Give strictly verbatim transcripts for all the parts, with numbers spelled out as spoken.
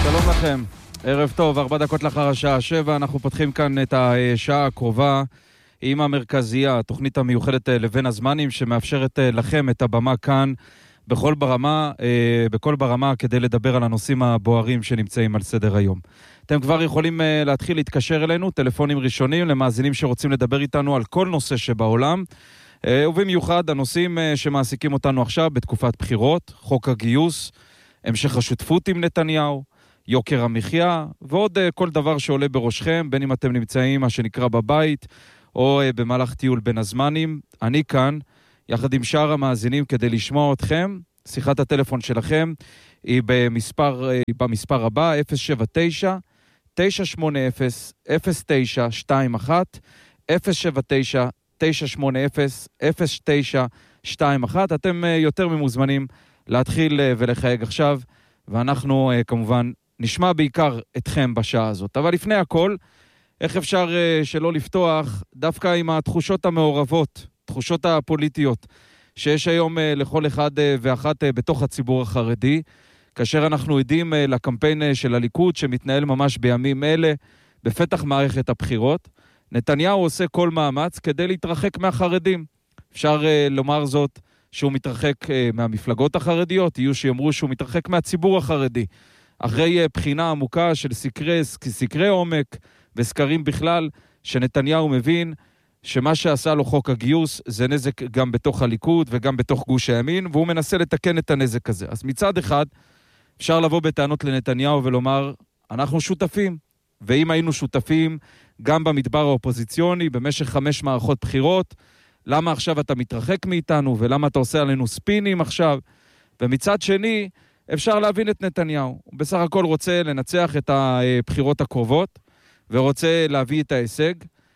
שלום לכם, ערב טוב, ארבע דקות לאחר השעה שבע, אנחנו פותחים כאן את השעה הקרובה עם המרכזייה, התוכנית המיוחדת לבין הזמנים, שמאפשרת לכם את הבמה כאן בכל ברמה, בכל ברמה כדי לדבר על הנושאים הבוערים שנמצאים על סדר היום. אתם כבר יכולים להתחיל להתקשר אלינו, טלפונים ראשונים למאזינים שרוצים לדבר איתנו על כל נושא שבעולם, ובמיוחד הנושאים שמעסיקים אותנו עכשיו בתקופת בחירות, חוק הגיוס, המשך השותפות עם נתניהו, יוקר המחיה, ועוד כל דבר שעולה בראשכם, בין אם אתם נמצאים מה שנקרא בבית, או במהלך טיול בין הזמנים. אני כאן, יחד עם שאר המאזינים, כדי לשמוע אתכם. שיחת הטלפון שלכם היא במספר, היא במספר הבא, אפס שבע תשע תשע שמונה אפס אפס תשע שתיים אחת, אפס שבע תשע תשע שמונה אפס אפס תשע שתיים אחת. אתם יותר ממוזמנים להתחיל ולחייג עכשיו, ואנחנו כמובן נשמע בעיקר אתכם בשעה הזאת. אבל לפני הכל, איך אפשר שלא לפתוח דווקא עם התחושות המעורבות, תחושות הפוליטיות, שיש היום לכל אחד ואחת בתוך הציבור החרדי, כאשר אנחנו עדים לקמפיין של הליכוד שמתנהל ממש בימים אלה, בפתח מערכת הבחירות. נתניהו עושה כל מאמץ כדי להתרחק מהחרדים. אפשר לומר זאת שהוא מתרחק מהמפלגות החרדיות, יהיו שיאמרו שהוא מתרחק מהציבור החרדי. אחרי בחינה עמוקה של סקרי, סקרי עומק וסקרים בכלל, שנתניהו מבין שמה שעשה לו חוק הגיוס זה נזק גם בתוך הליכוד וגם בתוך גוש הימין, והוא מנסה לתקן את הנזק הזה. אז מצד אחד אפשר לבוא בטענות לנתניהו ולומר, אנחנו שותפים, ואם היינו שותפים גם במדבר האופוזיציוני במשך חמש מערכות בחירות, למה עכשיו אתה מתרחק מאיתנו ולמה אתה עושה עלינו ספינים עכשיו? ומצד שני, אפשר להבין את נתניהו. הוא בסך הכל רוצה לנצח את הבחירות הקרובות, ורוצה להביא את ההישג,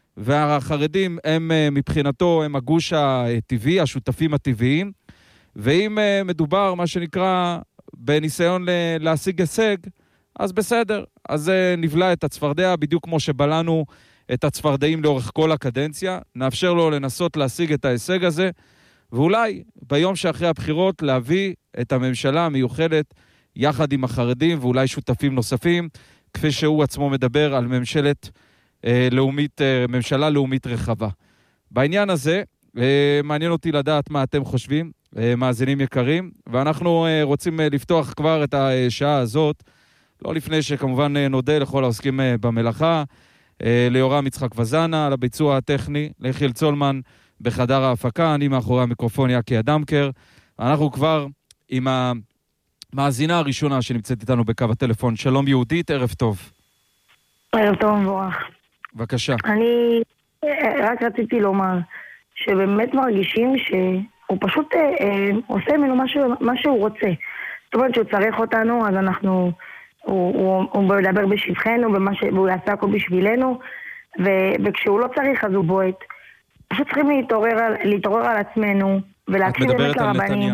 והחרדים הם מבחינתו, הם הגוש הטבעי, השותפים הטבעיים, ואם מדובר, מה שנקרא, בניסיון להשיג הישג, אז בסדר. אז נבלע את הצפרדע, בדיוק כמו שבלענו את הצפרדעים לאורך כל הקדנציה, נאפשר לו לנסות להשיג את ההישג הזה, ואולי ביום שאחרי הבחירות להביא את הממשלה המיוחדת יחד עם החרדים ואולי שותפים נוספים, כפי שהוא עצמו מדבר על ממשלת אה, לאומית, אה, ממשלה לאומית רחבה. בעניין הזה, אה, מעניין אותי לדעת מה אתם חושבים, אה, מאזינים יקרים, ואנחנו אה, רוצים אה, לפתוח כבר את השעה הזאת, לא לפני שכמובן אה, נודה לכל העוסקים אה, במלאכה, אה, ליורם יצחק וזנה, על הביצוע הטכני, ליחיאל צולמן בחדר ההפקה, אני מאחורי המיקרופון יקי אדמקר, אנחנו כבר עם המאזינה הראשונה שנמצאת איתנו בקו הטלפון. שלום יהודית, ערב טוב. ערב טוב מבורך. בבקשה. אני רק רציתי לומר שבאמת מרגישים שהוא פשוט אה, עושה ממנו מה, מה שהוא רוצה. זאת אומרת שהוא צריך אותנו, אז אנחנו, הוא, הוא, הוא מדבר בשבחנו, ש, והוא יעשה הכל בשבילנו, ו, וכשהוא לא צריך אז הוא בועט. פשוט צריכים להתעורר על, להתעורר על עצמנו, ולהקשיב באמת לרבנים.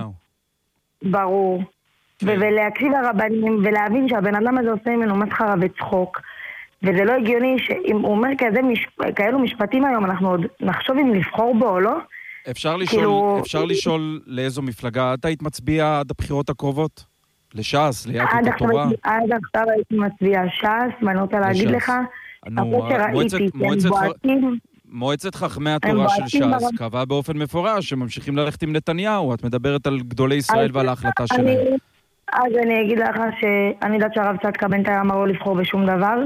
ברור. כן. ו- ולהקשיב לרבנים, ולהבין שהבן אדם הזה עושה ממנו מסחרה וצחוק. וזה לא הגיוני שאם הוא אומר כזה מש... כאלו משפטים היום, אנחנו עוד נחשוב אם לבחור בו או לא. אפשר לשאול, כאילו... אפשר לשאול לאיזו מפלגה אתה היית מצביע עד הבחירות הקרובות? לש"ס, ליהדות התורה? עד עכשיו הייתי מצביע ש"ס, ואני רוצה להגיד לך, מועצת חכמי התורה של ש"ס קבעה באופן מפורש שממשיכים ללכת עם נתניהו. את מדברת על גדולי ישראל ועל ההחלטה שלהם. אז אני אגיד לך שאני יודעת שהרב צדקה בינתיים אמר לא לבחור בשום דבר,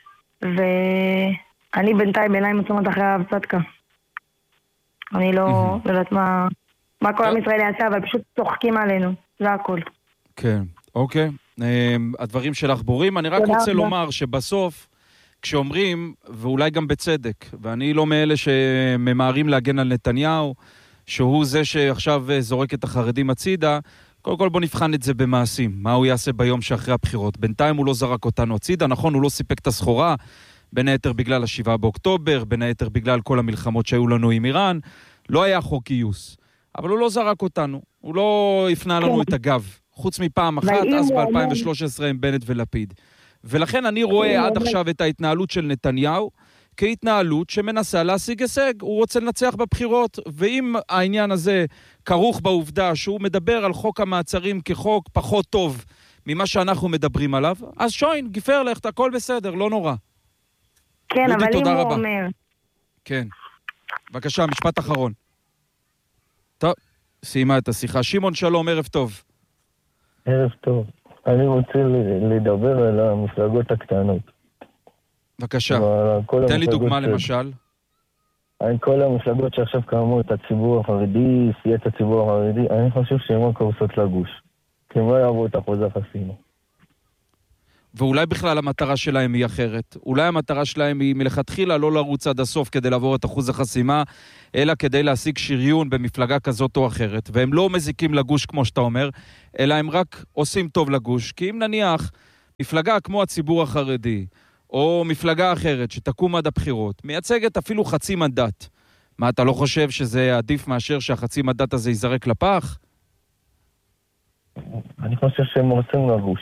ואני בינתיים בעיניים עצומות אחרי הרב צדקה. אני לא יודעת מה מה כל עם ישראל יעשה, אבל פשוט צוחקים עלינו, זה הכל. כן, אוקיי. הדברים שלך ברורים. אני רק רוצה לומר שבסוף כשאומרים, ואולי גם בצדק, ואני לא מאלה שממהרים להגן על נתניהו, שהוא זה שעכשיו זורק את החרדים הצידה, קודם כל בוא נבחן את זה במעשים, מה הוא יעשה ביום שאחרי הבחירות. בינתיים הוא לא זרק אותנו הצידה, נכון, הוא לא סיפק את הסחורה, בין היתר בגלל השבעה באוקטובר, בין היתר בגלל כל המלחמות שהיו לנו עם איראן, לא היה חוק גיוס, אבל הוא לא זרק אותנו, הוא לא הפנה לנו את הגב, חוץ מפעם אחת, אז ב-אלפיים ושלוש עשרה עם בנט ולפיד. ולכן אני רואה עד עכשיו את ההתנהלות של נתניהו כהתנהלות שמנסה להשיג הישג. הוא רוצה לנצח בבחירות, ואם העניין הזה כרוך בעובדה שהוא מדבר על חוק המעצרים כחוק פחות טוב ממה שאנחנו מדברים עליו, אז שוין, גיפר לך, הכל בסדר, לא נורא. כן, אבל אם הוא רבה. אומר... כן. בבקשה, משפט אחרון. טוב, סיימה את השיחה. שמעון, שלום, ערב טוב. ערב טוב. אני רוצה לדבר על המפלגות הקטנות. בבקשה. תן לי דוגמה למשל. על כל המפלגות שעכשיו קיימות, הציבור החרדי, סיעת הציבור החרדי, אני חושב שהן רק קורסות לגוש. כי הם לא יעברו את אחוז החסימה. ואולי בכלל המטרה שלהם היא אחרת. אולי המטרה שלהם היא מלכתחילה לא לרוץ עד הסוף כדי לעבור את אחוז החסימה, אלא כדי להשיג שריון במפלגה כזאת או אחרת. והם לא מזיקים לגוש כמו שאתה אומר, אלא הם רק עושים טוב לגוש. כי אם נניח מפלגה כמו הציבור החרדי, או מפלגה אחרת שתקום עד הבחירות, מייצגת אפילו חצי מנדט, מה, אתה לא חושב שזה עדיף מאשר שהחצי מנדט הזה ייזרק לפח? אני חושב שהם רוצים לגוש.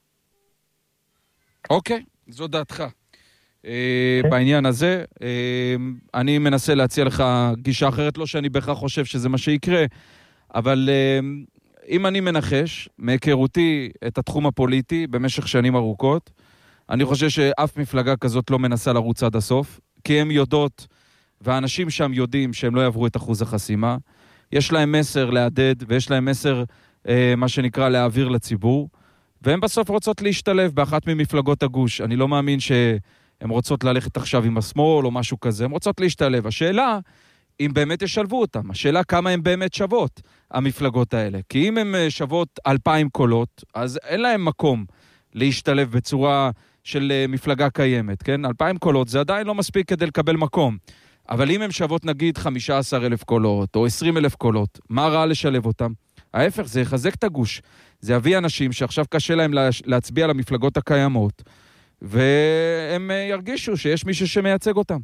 אוקיי, זו דעתך. בעניין הזה, אני מנסה להציע לך גישה אחרת, לא שאני בכך חושב שזה מה שיקרה, אבל אם אני מנחש, מהיכרותי את התחום הפוליטי במשך שנים ארוכות, אני חושב שאף מפלגה כזאת לא מנסה לרוץ עד הסוף, כי הן יודעות, והאנשים שם יודעים שהם לא יעברו את אחוז החסימה, יש להם מסר לעדד, ויש להם מסר, מה שנקרא, להעביר לציבור, והן בסוף רוצות להשתלב באחת ממפלגות הגוש. אני לא מאמין שהן רוצות ללכת עכשיו עם השמאל או משהו כזה, הן רוצות להשתלב. השאלה, אם באמת ישלבו אותם, השאלה כמה הן באמת שוות, המפלגות האלה. כי אם הן שוות אלפיים קולות, אז אין להם מקום להשתלב בצורה של מפלגה קיימת, כן? אלפיים קולות זה עדיין לא מספיק כדי לקבל מקום. אבל אם הן שוות נגיד חמישה עשר אלף קולות או עשרים אלף קולות, מה רע לשלב אותם? ההפך, זה יחזק את הגוש. זה יביא אנשים שעכשיו קשה להם להצביע על המפלגות הקיימות, והם ירגישו שיש מישהו שמייצג אותם.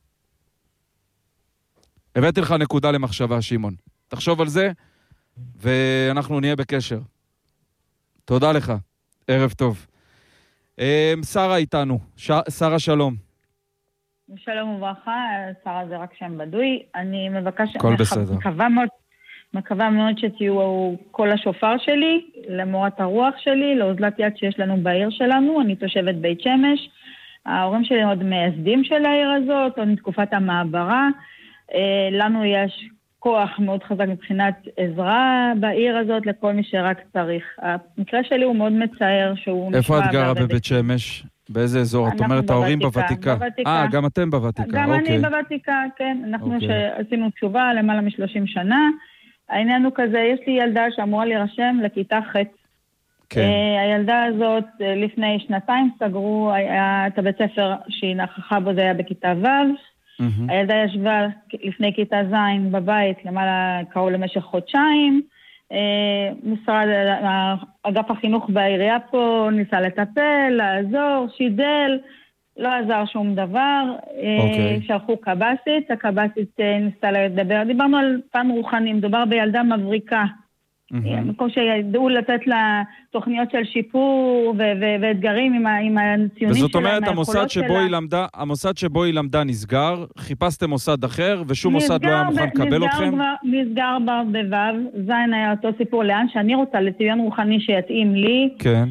הבאתי לך נקודה למחשבה, שמעון. תחשוב על זה, ואנחנו נהיה בקשר. תודה לך. ערב טוב. שרה איתנו. שרה, שלום. שלום וברכה, שרה זה רק שם בדוי. אני מבקש... כל בסדר. מקווה מאוד, מקווה מאוד שתהיו כל השופר שלי, למורת הרוח שלי, לאוזלת יד שיש לנו בעיר שלנו. אני תושבת בית שמש. ההורים שלי עוד מייסדים של העיר הזאת, עוד מתקופת המעברה. לנו יש כוח מאוד חזק מבחינת עזרה בעיר הזאת לכל מי שרק צריך. המקרה שלי הוא מאוד מצער שהוא... איפה את גרה בבית שמש? באיזה אזור? את אומרת ההורים בוותיקה. אה, גם אתם בוותיקה. גם אני בוותיקה, כן. אנחנו שעשינו תשובה למעלה משלושים שנה. העניין הוא כזה, יש לי ילדה שאמורה להירשם לכיתה ח'. הילדה הזאת לפני שנתיים סגרו את הבית ספר שהיא נכחה בו, זה היה בכיתה ו'. הילדה ישבה לפני כיתה זין בבית למעלה קראו למשך חודשיים. משרד, אגף החינוך בעירייה פה ניסה לטפל, לעזור, שידל, לא עזר שום דבר. שלחו קב"סית, הקב"סית ניסה לדבר, דיברנו על פן רוחני, מדובר בילדה מבריקה. במקום שידעו לתת לה תוכניות של שיפור ואתגרים עם הציונים שלה, וזאת אומרת, המוסד שבו היא למדה נסגר, חיפשתם מוסד אחר, ושום מוסד לא היה מוכן לקבל אתכם? נסגר בבב, זין היה אותו סיפור, לאן שאני רוצה, לציון רוחני שיתאים לי,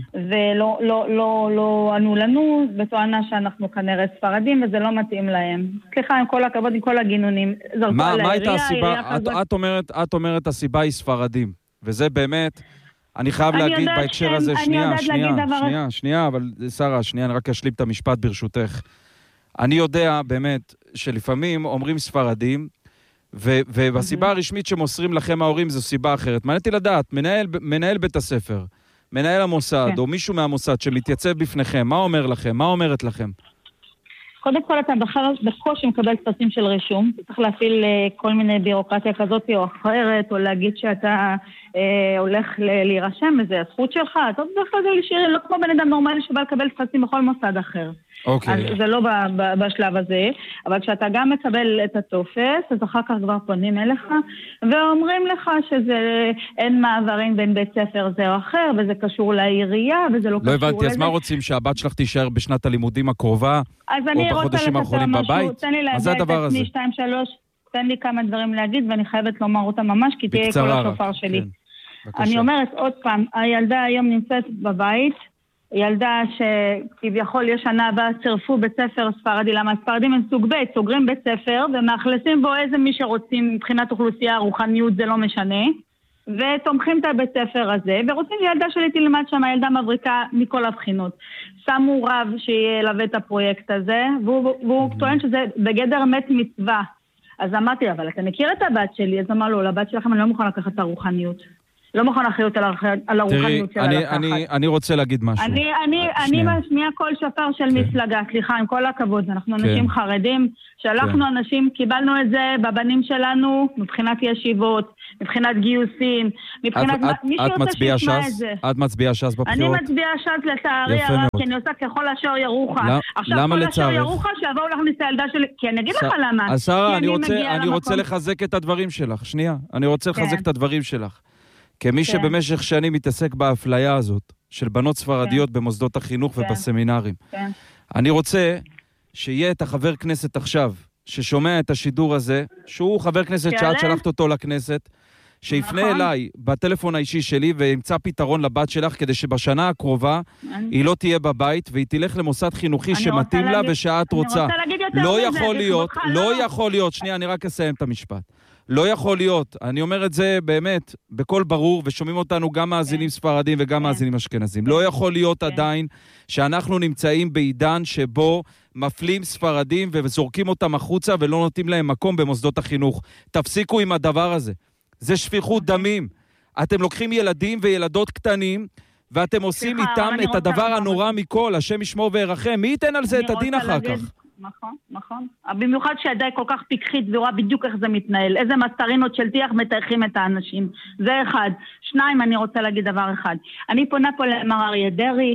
ולא ענו לנו, בתואנה שאנחנו כנראה ספרדים, וזה לא מתאים להם. סליחה, עם כל הכבוד, עם כל הגינונים. מה הייתה הסיבה? את אומרת הסיבה היא ספרדים. וזה באמת, אני חייב להגיד בהקשר הזה, שנייה, שנייה, שנייה, שנייה, אבל שרה, שנייה, אני רק אשלים את המשפט ברשותך. אני יודע באמת שלפעמים אומרים ספרדים, ובסיבה הרשמית שמוסרים לכם ההורים זו סיבה אחרת. מענייתי לדעת, מנהל בית הספר, מנהל המוסד, או מישהו מהמוסד שמתייצב בפניכם, מה אומר לכם? מה אומרת לכם? קודם כל אתה בחר בקושי מקבל טפסים של רישום, אתה צריך להפעיל כל מיני בירוקרטיה כזאת או אחרת, או להגיד שאתה אה, הולך ל- להירשם, וזה הזכות שלך, אתה צריך להשאיר, לא כמו בן אדם נורמלי שבא לקבל טפסים בכל מוסד אחר. אוקיי. אז זה לא ב- ב- בשלב הזה, אבל כשאתה גם מקבל את הטופס, אז אחר כך כבר פונים אליך, ואומרים לך שזה אין מעברים בין בית ספר זה או אחר, וזה קשור לעירייה, וזה לא, לא קשור לזה. לא הבנתי, אז מה רוצים, שהבת שלך תישאר בשנת הלימודים הקרובה, או בחודשים האחרונים בבית? תן לי להגיד את עצמי שתיים שלוש, תן לי כמה דברים להגיד, ואני חייבת לומר אותם ממש, כי תהיה כל השופר שלי. בבקשה. אני אומרת עוד פעם, הילדה היום נמצאת בבית, ילדה שכביכול יש שנה הבאה צרפו בית ספר ספרדי, למה הספרדים הם סוג ב', סוגרים בית ספר ומאכלסים בו איזה מי שרוצים מבחינת אוכלוסייה, רוחניות זה לא משנה, ותומכים את הבית ספר הזה, ורוצים שילדה שלי תלמד שם, ילדה מבריקה מכל הבחינות. שמו רב שילווה את הפרויקט הזה, והוא, והוא טוען שזה בגדר מת מצווה. אז אמרתי, אבל אתה מכיר את הבת שלי? אז אמר לו, לבת שלכם אני לא מוכן לקחת את הרוחניות. לא מוכן לחיות על, על הרוחניות שלה לקחת. אני, אני רוצה להגיד משהו. אני, אני, אני משמיע כל שפר של כן. מפלגה, סליחה, עם כל הכבוד. אנחנו כן. אנשים חרדים, שלחנו כן. אנשים, קיבלנו את זה בבנים שלנו, מבחינת ישיבות, מבחינת גיוסים, מבחינת את, מי את שרוצה שישמע את שס? זה. את מצביעה ש"ס בבחירות? אני מצביעה ש"ס לצערי הרב, כי אני עושה ככל אשר ירוחה. לא, עכשיו למה כל לצערך? אשר ירוחה שיבואו להכניס את הילדה שלי, כי אני אגיד ש... לך למה. אז שרה, אני, אני, רוצה, אני רוצה לחזק את הדברים שלך. שנייה, אני רוצה לחזק כן. את הדברים שלך. כמי כן. שבמשך שנים מתעסק באפליה הזאת, של בנות ספרדיות כן. במוסדות החינוך כן. ובסמינרים. כן. אני רוצה שיהיה את החבר כנסת עכשיו, ששומע את השידור הזה, שהוא חבר כנסת שאת שלחת אותו לכנסת, שיפנה נכון. אליי בטלפון האישי שלי וימצא פתרון לבת שלך, כדי שבשנה הקרובה אני... היא לא תהיה בבית, והיא תלך למוסד חינוכי שמתאים לה להגיד... ושאת רוצה. לא יכול להיות, לא, לא יכול להיות, שנייה, אני רק אסיים את המשפט. לא יכול להיות, אני אומר את זה באמת בכל ברור, ושומעים אותנו גם מאזינים ספרדים וגם מאזינים אשכנזים. לא יכול להיות עדיין שאנחנו נמצאים בעידן שבו מפלים ספרדים וזורקים אותם החוצה ולא נותנים להם מקום במוסדות החינוך. תפסיקו עם הדבר הזה. זה שפיכות דמים. אתם לוקחים ילדים וילדות קטנים, ואתם עושים איתם את הדבר הנורא מכל, השם ישמור וירחם. מי ייתן על זה את הדין אחר כך? נכון, נכון. במיוחד שידי כל כך פיקחית ורואה בדיוק איך זה מתנהל. איזה מסטרינות של תיח מתארחים את האנשים. זה אחד. שניים, אני רוצה להגיד דבר אחד. אני פונה פה למר אריה דרעי,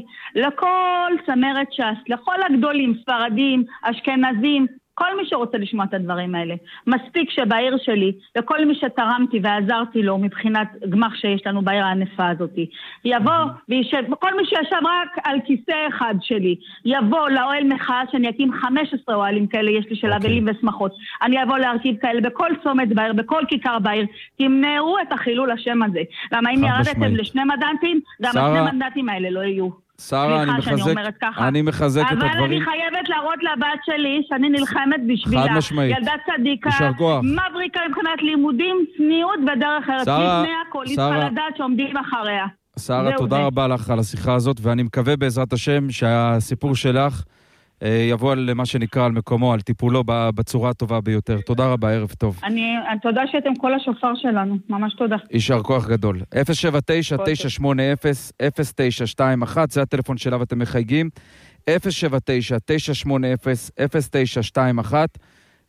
לכל צמרת ש"ס, לכל הגדולים, ספרדים, אשכנזים, כל מי שרוצה לשמוע את הדברים האלה. מספיק שבעיר שלי, לכל מי שתרמתי ועזרתי לו מבחינת גמח שיש לנו בעיר הענפה הזאת, יבוא וישב, כל מי שישב רק על כיסא אחד שלי, יבוא לאוהל מחאה שאני אקים חמש עשרה אוהלים כאלה, יש לי של אבלים ושמחות. אני אבוא להרכיב כאלה בכל צומת בעיר, בכל כיכר בעיר. תמנעו את החילול השם הזה. למה אם ירדתם לשני מדנטים, גם השני מדנטים האלה לא יהיו. שרה, אני מחזק, אני מחזק את הדברים. אבל אני חייבת להראות לבת שלי שאני נלחמת בשבילה. חד משמעית. ילדה צדיקה, מבריקה מבחינת לימודים, צניעות ודרך ארץ. לפני הכל, היא צריכה לדעת שעומדים אחריה. שרה, תודה רבה לך על השיחה הזאת, ואני מקווה בעזרת השם שהסיפור שלך יבוא למה שנקרא על מקומו, על טיפולו בצורה הטובה ביותר. תודה רבה, ערב טוב. אני, תודה שאתם כל השופר שלנו, ממש תודה. יישר כוח גדול. אפס שבע תשע תשע שמונה אפס אפס תשע שתיים אחת, זה הטלפון שלה ואתם מחייגים. אפס שבע תשע תשע שמונה אפס אפס תשע שתיים אחת.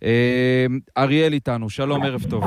אריאל איתנו, שלום, ערב טוב.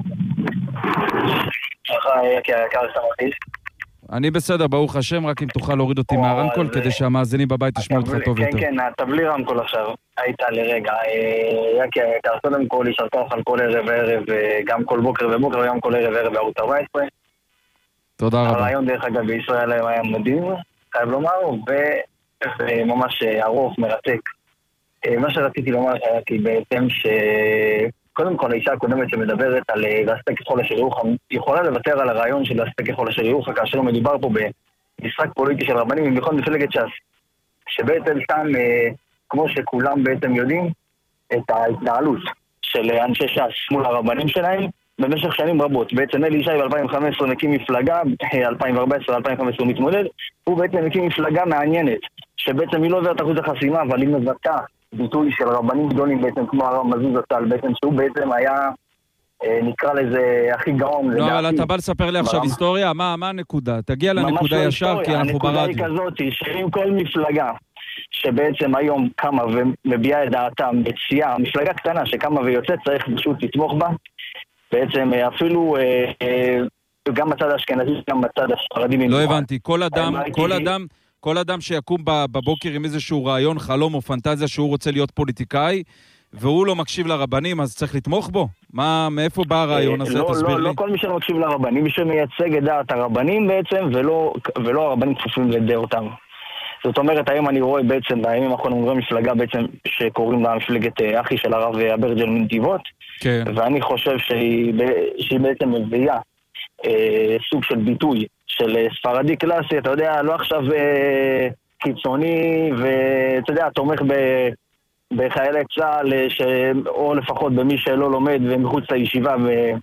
אני בסדר, ברוך השם, רק אם תוכל להוריד אותי מהרמקול, כדי שהמאזינים בבית ישמעו אותך טוב יותר. כן, כן, אתה בלי רמקול עכשיו, היית לרגע. יקי, קודם כל, יישר כוח על כל ערב וערב, גם כל בוקר ובוקר, וגם כל ערב וערב בערוץ ארבע עשרה. תודה רבה. הרעיון דרך אגב בישראל היה מדהים, חייב לומר, וממש ארוך, מרתק. מה שרציתי לומר היה כי בעצם ש... קודם כל, האישה הקודמת שמדברת על להספק ככל אשר ירוחם, יכולה לוותר על הרעיון של להספק ככל אשר ירוחם, כאשר לא מדובר פה במשחק פוליטי של רבנים, עם בכל מפלגת ש"ס, שבעצם שם, כמו שכולם בעצם יודעים, את ההתנהלות של אנשי ש"ס מול הרבנים שלהם, במשך שנים רבות. בעצם אלי ישי ב-אלפיים וחמש עשרה מקים מפלגה, אלפיים וארבע עשרה אלפיים וחמש עשרה הוא מתמודד, הוא בעצם מקים מפלגה מעניינת, שבעצם היא לא עוברת אחוז החסימה, אבל היא מבטאה ביטוי של רבנים גדולים בעצם כמו הרב מזוז הצל, בעצם שהוא בעצם היה, נקרא לזה, הכי גאון. לא, אבל אתה בא לספר לי עכשיו היסטוריה? מה הנקודה? תגיע לנקודה ישר, כי אנחנו ברדיו. הנקודה היא כזאת, שאם כל מפלגה שבעצם היום קמה ומביעה את דעתם בצייה, מפלגה קטנה שקמה ויוצאת, צריך פשוט לתמוך בה. בעצם אפילו גם מצד האשכנזי, גם מצד הספרדי. לא הבנתי, כל אדם, כל אדם... כל אדם שיקום בבוקר עם איזשהו רעיון, חלום או פנטזיה שהוא רוצה להיות פוליטיקאי, והוא לא מקשיב לרבנים, אז צריך לתמוך בו? מה, מאיפה בא הרעיון הזה? לא, תסביר לא, לי. לא כל מי שמקשיב לרבנים, מי שמייצג את דעת הרבנים בעצם, ולא, ולא הרבנים כפופים לדעתם. זאת אומרת, היום אני רואה בעצם, בימים האחרונים רואה מפלגה בעצם שקוראים לה מפלגת אחי של הרב אברג'ל מנתיבות, כן. ואני חושב שהיא, שהיא בעצם מביאה אה, סוג של ביטוי, של אה, ספרדי קלאסי, אתה יודע, לא עכשיו אה, קיצוני, ואתה יודע, תומך ב... בחיילי צה"ל, ש... או לפחות במי שלא לומד ומחוץ לישיבה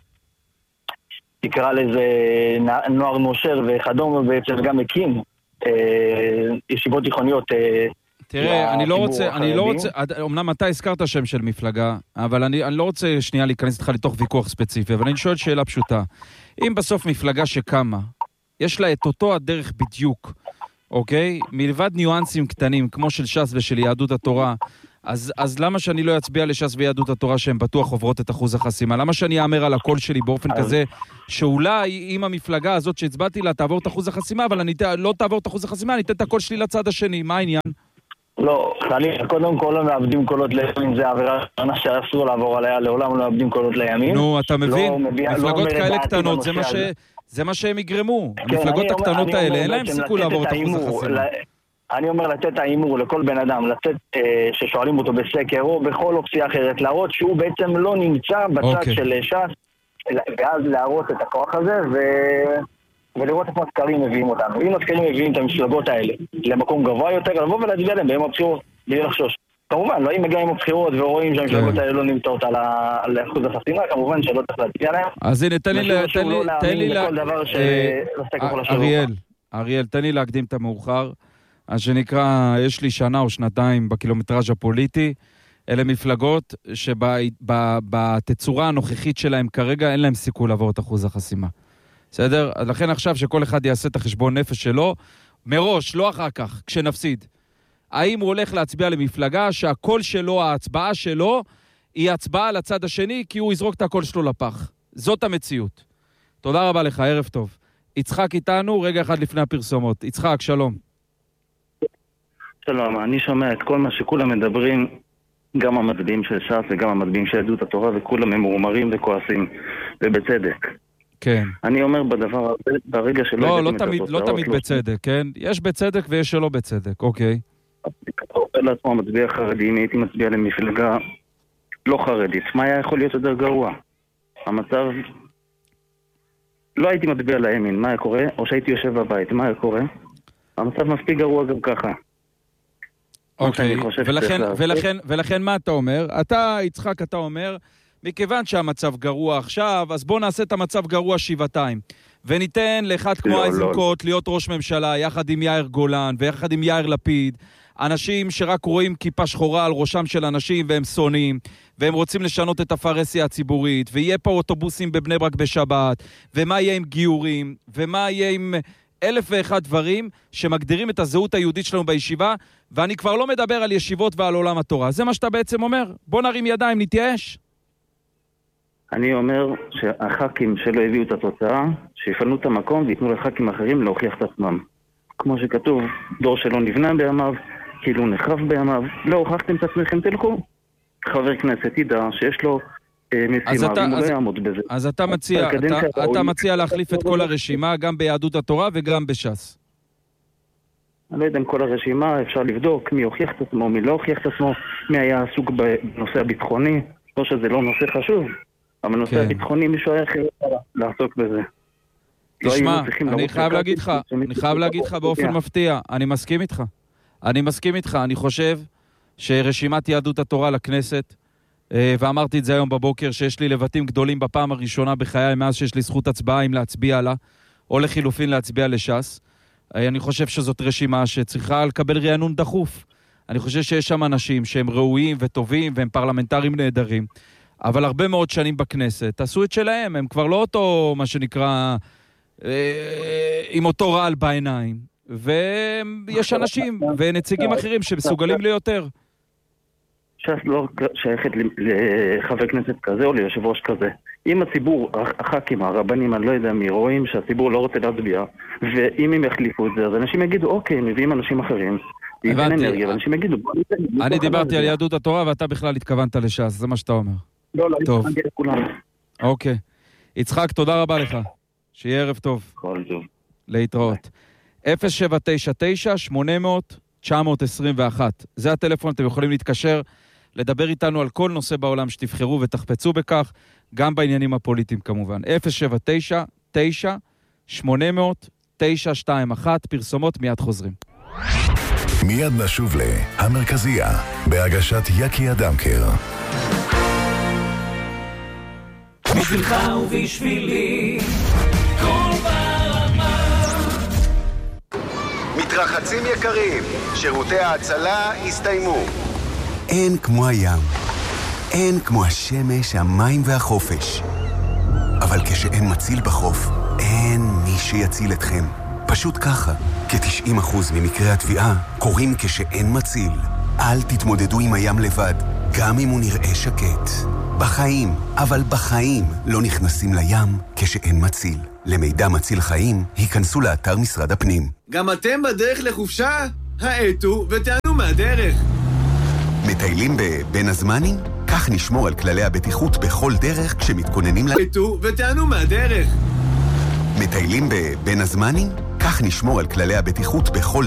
ותקרא לזה נוער נושר וכדומה, בעצם גם הקים אה, ישיבות תיכוניות. אה, תראה, אני לא רוצה, אני לא רוצה, אמנם אתה הזכרת שם של מפלגה, אבל אני, אני לא רוצה שנייה להיכנס איתך לתוך ויכוח ספציפי, אבל אני שואל שאלה פשוטה. אם בסוף מפלגה שקמה, יש לה את אותו הדרך בדיוק, אוקיי? מלבד ניואנסים קטנים, כמו של ש"ס ושל יהדות התורה, אז, אז למה שאני לא אצביע לש"ס ויהדות התורה שהן בטוח עוברות את אחוז החסימה? למה שאני אאמר על הקול שלי באופן כזה, שאולי אם המפלגה הזאת שהצבעתי לה תעבור את אחוז החסימה, אבל אני לא תעבור את אחוז החסימה, אני אתן את הקול שלי לצד השני. מה העניין? לא, חלילה, קודם כל לא מאבדים קולות לימין, זה עבירה שאסור לעבור עליה, לעולם לא מאבדים קולות לימין. נו, אתה מבין? מפלגות כאלה קטנות, זה מה ש... זה מה שהם יגרמו. המפלגות הקטנות האלה, אין להם סיכוי לעבור את אחוז החסימה. אני אומר לתת האימור לכל בן אדם, לתת ששואלים אותו בסקר או בכל אופציה אחרת, להראות שהוא בעצם לא נמצא בצד של ש"ס, ואז להראות את הכוח הזה ולראות איך הסקרים מביאים אותנו. אם הסקרים מביאים את המפלגות האלה למקום גבוה יותר, לבוא ולהצביע להם ביום הבחירות, בלי לחשוש. כמובן, לא אם מגיעים הבחירות ורואים שהמפלגות האלה לא נמצאות על אחוז החסימה, כמובן שלא צריך להצביע להם. אז הנה, תן לי... תן לי... אריאל, אריאל, תן לי להקדים את המאוחר. אז שנקרא, יש לי שנה או שנתיים בקילומטראז' הפוליטי, אלה מפלגות שבתצורה הנוכחית שלהם כרגע אין להם סיכוי לעבור את אחוז החסימה. בסדר? אז לכן עכשיו שכל אחד יעשה את החשבון נפש שלו, מראש, לא אחר כך, כשנפסיד. האם הוא הולך להצביע למפלגה שהקול שלו, ההצבעה שלו, היא הצבעה לצד השני, כי הוא יזרוק את הקול שלו לפח. זאת המציאות. תודה רבה לך, ערב טוב. יצחק איתנו, רגע אחד לפני הפרסומות. יצחק, שלום. שלום, אני שומע את כל מה שכולם מדברים, גם המצביעים של ש"ס וגם המצביעים של יהדות התורה, וכולם ממורמרים וכועסים, ובצדק. כן. אני אומר בדבר הזה, ברגע שלא... לא, לא תמיד, לא תמיד בצדק, כן? יש בצדק ויש שלא בצדק, אוקיי. אני לעצמו מצביע חרדי, אם הייתי מצביע למפלגה לא חרדית, מה היה יכול להיות יותר גרוע? המצב... לא הייתי מצביע לימין, מה היה קורה? או שהייתי יושב בבית, מה היה קורה? המצב מספיק גרוע גם ככה. אוקיי, ולכן, ולכן, ולכן מה אתה אומר? אתה, יצחק, אתה אומר, מכיוון שהמצב גרוע עכשיו, אז בוא נעשה את המצב גרוע שבעתיים. וניתן לאחד כמו איזנקוט להיות ראש ממשלה, יחד עם יאיר גולן ויחד עם יאיר לפיד, אנשים שרק רואים כיפה שחורה על ראשם של אנשים והם שונאים, והם רוצים לשנות את הפרהסיה הציבורית, ויהיה פה אוטובוסים בבני ברק בשבת, ומה יהיה עם גיורים, ומה יהיה עם... אלף ואחד דברים שמגדירים את הזהות היהודית שלנו בישיבה, ואני כבר לא מדבר על ישיבות ועל עולם התורה. זה מה שאתה בעצם אומר? בוא נרים ידיים, נתייאש. אני אומר שהח"כים שלא הביאו את התוצאה, שיפנו את המקום ויתנו לח"כים אחרים להוכיח את עצמם. כמו שכתוב, דור שלא נבנה בימיו, כאילו נחרב בימיו, לא הוכחתם את עצמכם, תלכו. חבר כנסת ידע שיש לו... אז אתה, אז, אז אתה מציע, אתה, אתה מציע להחליף את כל הרשימה, גם ביהדות התורה וגם בש"ס. אני לא יודע אם כל הרשימה, אפשר לבדוק מי הוכיח את עצמו, מי לא הוכיח את עצמו, מי היה עסוק בנושא הביטחוני, לא שזה לא נושא חשוב, אבל נושא כן. הביטחוני מישהו היה אחר לעסוק בזה. תשמע, לא אני חייב להגיד לך, אני חייב להגיד לך באופן מפתיע, אני מסכים איתך. אני מסכים איתך, אני חושב שרשימת יהדות התורה לכנסת, ואמרתי את זה היום בבוקר, שיש לי לבטים גדולים בפעם הראשונה בחיי, מאז שיש לי זכות הצבעה אם להצביע לה, או לחילופין להצביע לש"ס. אני חושב שזאת רשימה שצריכה לקבל רענון דחוף. אני חושב שיש שם אנשים שהם ראויים וטובים, והם פרלמנטרים נהדרים, אבל הרבה מאוד שנים בכנסת, עשו את שלהם, הם כבר לא אותו, מה שנקרא, עם אותו רעל בעיניים. ויש אנשים ונציגים אחרים שמסוגלים ליותר. ש"ס לא שייכת לחבר כנסת כזה או ליושב ראש כזה. אם הציבור, הח"כים, הרבנים, אני לא יודע מי, רואים שהציבור לא רוצה להצביע, ואם הם יחליפו את זה, אז אנשים יגידו, אוקיי, מביאים אנשים אחרים, יתן אנרגיה, ואנשים יגידו... אני דיברתי על יהדות התורה, ואתה בכלל התכוונת לש"ס, זה מה שאתה אומר. לא, לא, התכוונתי לכולם. אוקיי. יצחק, תודה רבה לך. שיהיה ערב טוב. כל טוב. להתראות. אפס שבע תשע תשע שמונה אפס אפס תשע עשרים ואחת. זה הטלפון, אתם יכולים להתקשר, לדבר איתנו על כל נושא בעולם שתבחרו ותחפצו בכך, גם בעניינים הפוליטיים כמובן. אפס שבע תשע תשע שמונה אפס אפס תשע שתיים אחת. פרסומות מיד חוזרים. מיד נשוב להמרכזייה בהגשת יקי אדמקר. בשבילך ובשבילי כל ברמה. מתרחצים יקרים, שירותי ההצלה הסתיימו. אין כמו הים, אין כמו השמש, המים והחופש. אבל כשאין מציל בחוף, אין מי שיציל אתכם. פשוט ככה, כ-תשעים אחוז ממקרי התביעה קורים כשאין מציל. אל תתמודדו עם הים לבד, גם אם הוא נראה שקט. בחיים, אבל בחיים לא נכנסים לים כשאין מציל. למידע מציל חיים, היכנסו לאתר משרד הפנים. גם אתם בדרך לחופשה? העטו ותענו מהדרך. מטיילים בבין הזמנים? כך נשמור על כללי הבטיחות בכל דרך כשמתכוננים ל... העטו ותענו מהדרך. מטיילים בבין הזמנים? כך נשמור על כללי הבטיחות בכל